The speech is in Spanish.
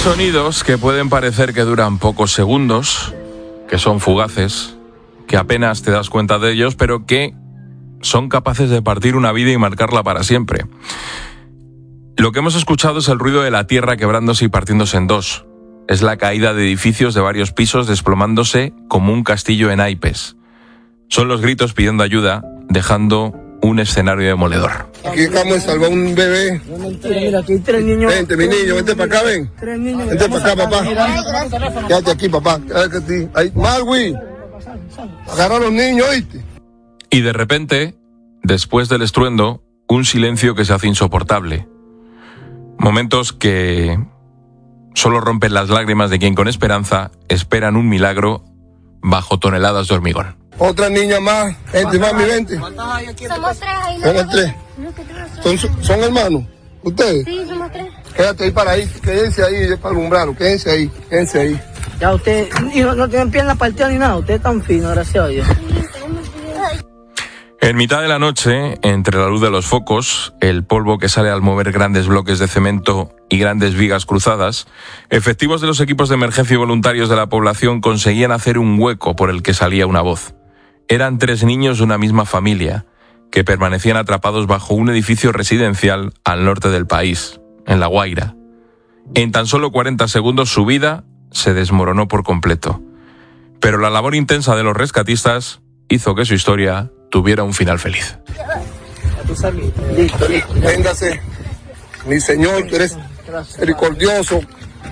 sonidos que pueden parecer que duran pocos segundos, que son fugaces, que apenas te das cuenta de ellos, pero que son capaces de partir una vida y marcarla para siempre. Lo que hemos escuchado es el ruido de la tierra quebrándose y partiéndose en dos. Es la caída de edificios de varios pisos desplomándose como un castillo en naipes. Son los gritos pidiendo ayuda, dejando un escenario demoledor. Aquí acabamos de salvar un bebé. Mira, aquí hay 3 niños. Vente, mi niño, vente para acá, ven. 3 niños. Vente para acá, papá. Quédate aquí, papá. Quédate aquí. Ahí, Marwi. Agarra a los niños, ¿oíste? Y de repente, después del estruendo, un silencio que se hace insoportable. Momentos que solo rompen las lágrimas de quien con esperanza esperan un milagro bajo toneladas de hormigón. Otra niña más. Vente, mami, vente. Somos 3 ahí. Somos 3. ¿Son hermanos? ¿Ustedes? Sí, somos 3. Quédate ahí para ahí. Quédense ahí para alumbrar. Quédense ahí. Quédense ahí. Ya usted no tienen piernas partidas ni nada. Usted es tan fino, gracias a Dios. En mitad de la noche, entre la luz de los focos, el polvo que sale al mover grandes bloques de cemento y grandes vigas cruzadas, efectivos de los equipos de emergencia y voluntarios de la población conseguían hacer un hueco por el que salía una voz. Eran 3 niños de una misma familia, que permanecían atrapados bajo un edificio residencial al norte del país, en La Guaira. En tan solo 40 segundos su vida se desmoronó por completo. Pero la labor intensa de los rescatistas hizo que su historia tuviera un final feliz. Listo. Véngase. Mi Señor, tú eres misericordioso.